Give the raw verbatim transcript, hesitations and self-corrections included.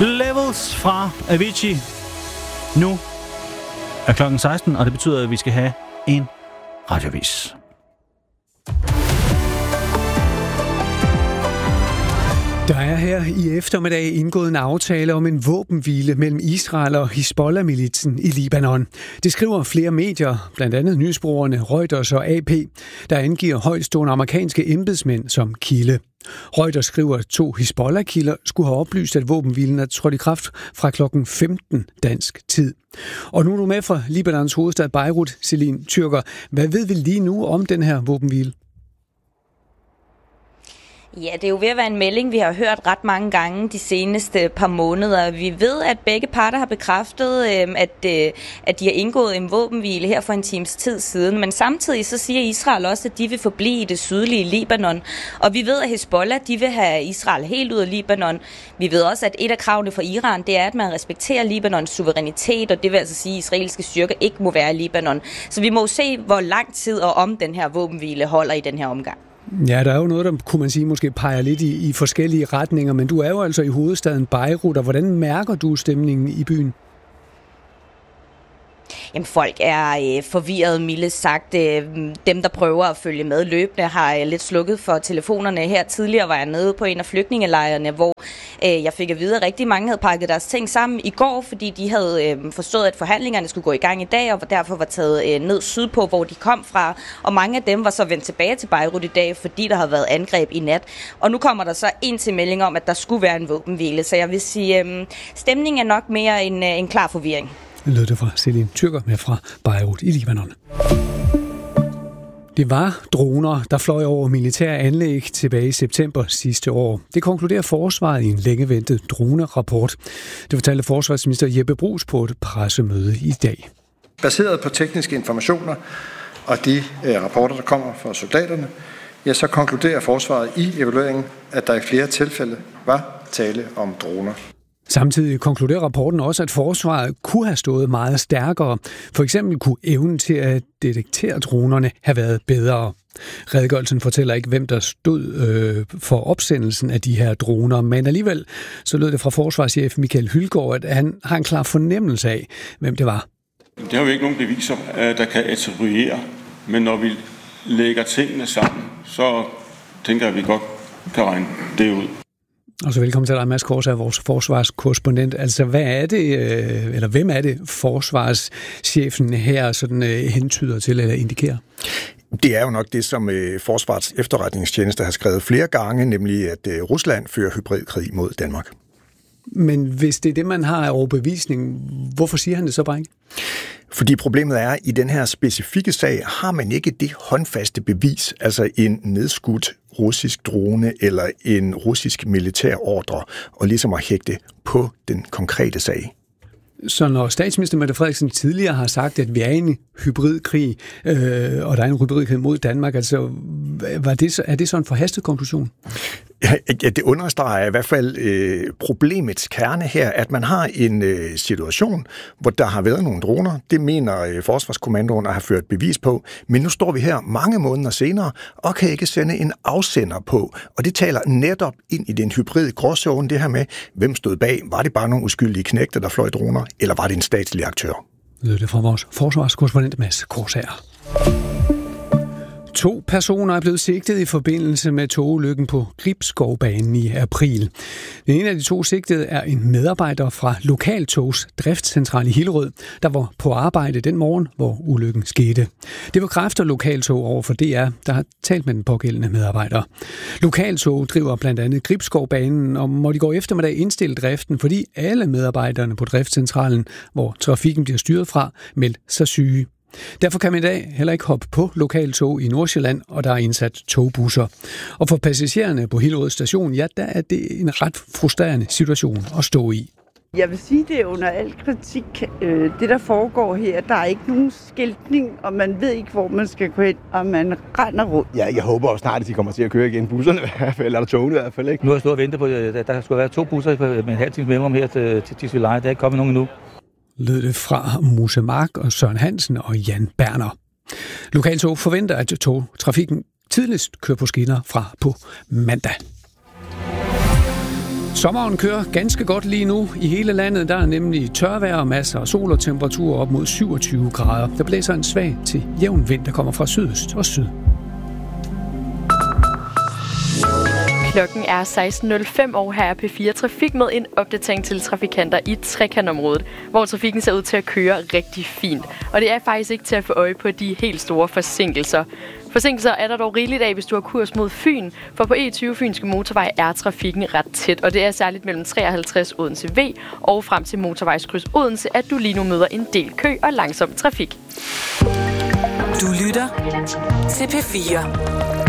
Levels fra Avicii. Nu er klokken seksten, og det betyder, at vi skal have en radioavis. Der er her i eftermiddag indgået en aftale om en våbenhvile mellem Israel og Hizbollah-militsen i Libanon. Det skriver flere medier, blandt andet nyhedsbureauerne Reuters og A P, der angiver højtstående amerikanske embedsmænd som kilde. Reuters skriver, at to Hizbollah-kilder skulle have oplyst, at våbenhvilen er trådt i kraft fra klokken femten dansk tid. Og nu er du med fra Libanons hovedstad Beirut, Celine Tyrker. Hvad ved vi lige nu om den her våbenhvile? Ja, det er jo ved at være en melding, vi har hørt ret mange gange de seneste par måneder. Vi ved, at begge parter har bekræftet, at, at de har indgået en våbenhvile her for en times tid siden. Men samtidig så siger Israel også, at de vil forblive i det sydlige Libanon. Og vi ved, at Hizbollah de vil have Israel helt ud af Libanon. Vi ved også, at et af kravene for Iran, det er, at man respekterer Libanons suverænitet, og det vil altså sige, at israelske styrker ikke må være i Libanon. Så vi må se, hvor lang tid og om den her våbenhvile holder i den her omgang. Ja, der er jo noget, der kunne man sige måske peger lidt i, i forskellige retninger, men du er jo altså i hovedstaden Beirut, og hvordan mærker du stemningen i byen? Jamen, folk er øh, forvirret, mildt sagt. Øh, dem, der prøver at følge med løbende, har øh, lidt slukket for telefonerne. Her tidligere var jeg nede på en af flygtningelejrene, hvor øh, jeg fik at vide, at rigtig mange havde pakket deres ting sammen i går, fordi de havde øh, forstået, at forhandlingerne skulle gå i gang i dag, og derfor var taget øh, ned sydpå, hvor de kom fra. Og mange af dem var så vendt tilbage til Beirut i dag, fordi der havde været angreb i nat. Og nu kommer der så ind til melding om, at der skulle være en våbenhvile. Så jeg vil sige, øh, stemningen er nok mere en, øh, en klar forvirring. Lød det fra Celine Tyrker med fra Beirut i Libanon. Det var droner, der fløj over militære anlæg tilbage i september sidste år. Det konkluderer forsvaret i en længeventet dronerapport. Det fortalte forsvarsminister Jeppe Bruus på et pressemøde i dag. Baseret på tekniske informationer og de eh, rapporter, der kommer fra soldaterne, ja, så konkluderer forsvaret i evalueringen, at der i flere tilfælde var tale om droner. Samtidig konkluderer rapporten også, at forsvaret kunne have stået meget stærkere. For eksempel kunne evnen til at detektere dronerne have været bedre. Redegørelsen fortæller ikke, hvem der stod øh, for opsendelsen af de her droner, men alligevel så lød det fra forsvarschef Michael Hylgaard, at han har en klar fornemmelse af, hvem det var. Det har jo ikke nogen beviser, der kan attribuere, men når vi lægger tingene sammen, så tænker jeg, at vi godt kan regne det ud. Og så velkommen til dig, Mads Korsager, vores forsvarskorrespondent. Altså, hvad er det, eller hvem er det, forsvarschefen her sådan hentyder til eller indikerer? Det er jo nok det, som Forsvarets efterretningstjeneste har skrevet flere gange, nemlig at Rusland fører hybridkrig mod Danmark. Men hvis det er det, man har af overbevisning, hvorfor siger han det så bare ikke? Fordi problemet er, at i den her specifikke sag har man ikke det håndfaste bevis, altså en nedskudt russisk drone eller en russisk militær ordre, og ligesom at hægte på den konkrete sag. Så når statsminister Mette Frederiksen tidligere har sagt, at vi er i en hybridkrig, øh, og der er en hybridkrig mod Danmark, altså var det, er det så en forhastet konklusion? Ja, det understreger i hvert fald øh, problemets kerne her, at man har en øh, situation, hvor der har været nogle droner. Det mener øh, Forsvarskommandoen at have ført bevis på. Men nu står vi her mange måneder senere og kan ikke sende en afsender på. Og det taler netop ind i den hybride gråzone, det her med, hvem stod bag. Var det bare nogle uskyldige knægte, der fløj droner, eller var det en statslig aktør? Det er det fra vores forsvarskorrespondent Mads Korsager. To personer er blevet sigtet i forbindelse med togulykken på Gribskovbanen i april. Den ene af de to sigtede er en medarbejder fra Lokaltogs driftscentral i Hillerød, der var på arbejde den morgen, hvor ulykken skete. Det bekræfter Lokaltog over for D R, der har talt med den pågældende medarbejder. Lokaltog driver blandt andet Gribskovbanen, og må de gå eftermiddag indstille driften, fordi alle medarbejderne på driftscentralen, hvor trafikken bliver styret fra, meldte sig syge. Derfor kan man i dag heller ikke hoppe på Lokaltog i Nordsjælland, og der er indsat togbusser. Og for passagererne på Hillerød station, ja, der er det en ret frustrerende situation at stå i. Jeg vil sige, det er under al kritik. Det, der foregår her, der er ikke nogen skiltning, og man ved ikke, hvor man skal gå hen, og man render rundt. Ja, jeg håber også snart, at de kommer til at køre igen. Busserne i hvert fald, eller togene i hvert fald, ikke? Nu har jeg stået og ventet på, at der skulle være to busser med en halv times mellemrum her til Tisvildeleje. Der er ikke kommet nogen endnu. Lød det fra Musse Mark og Søren Hansen og Jan Berner. Lokaltog forventer, at togtrafikken tidligst kører på skinner fra på mandag. Sommeren kører ganske godt lige nu i hele landet. Der er nemlig tørvejr og masser af sol og temperaturer op mod syvogtyve grader. Der blæser en svag til jævn vind, der kommer fra sydøst og syd. Klokken er seksten nul fem, og her er P fire Trafik med en opdatering til trafikanter i trekantområdet, hvor trafikken ser ud til at køre rigtig fint. Og det er faktisk ikke til at få øje på de helt store forsinkelser. Forsinkelser er der dog rigeligt af, hvis du har kurs mod Fyn, for på E tyve Fynske Motorvej er trafikken ret tæt, og det er særligt mellem treoghalvtreds Odense V og frem til motorvejskryds Odense, at du lige nu møder en del kø og langsom trafik. Du lytter til P fire.